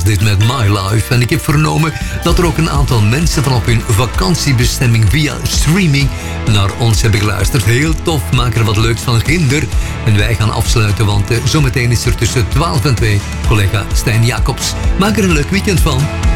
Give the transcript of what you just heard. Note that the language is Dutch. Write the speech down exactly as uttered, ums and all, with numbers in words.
dit met My Life. En ik heb vernomen dat er ook een aantal mensen van op hun vakantiebestemming via streaming naar ons hebben geluisterd. Heel tof, maak er wat leuks van, Ginder. En wij gaan afsluiten, want uh, zometeen is er tussen twaalf en twee collega Stijn Jacobs. Maak er een leuk weekend van.